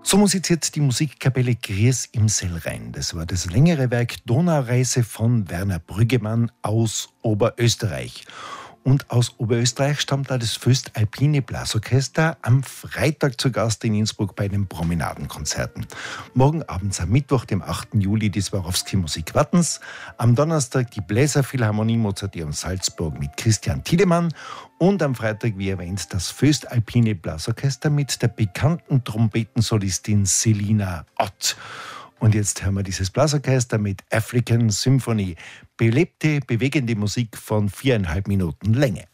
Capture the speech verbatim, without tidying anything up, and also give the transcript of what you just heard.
So musiziert die Musikkapelle Gries im Sellrhein. Das war das längere Werk Donaureise von Werner Brüggemann aus Oberösterreich. Und aus Oberösterreich stammt da das Föstalpine Blasorchester am Freitag zu Gast in Innsbruck bei den Promenadenkonzerten. Morgen abends am Mittwoch, dem achten Juli, die Swarovski Musik Wattens. Am Donnerstag die Bläserphilharmonie Mozarteum Salzburg mit Christian Tiedemann. Und am Freitag, wie erwähnt, das Föstalpine Blasorchester mit der bekannten Trompetensolistin Selina Ott. Und jetzt hören wir dieses Blasorchester mit African Symphony. Belebte, bewegende Musik von viereinhalb Minuten Länge.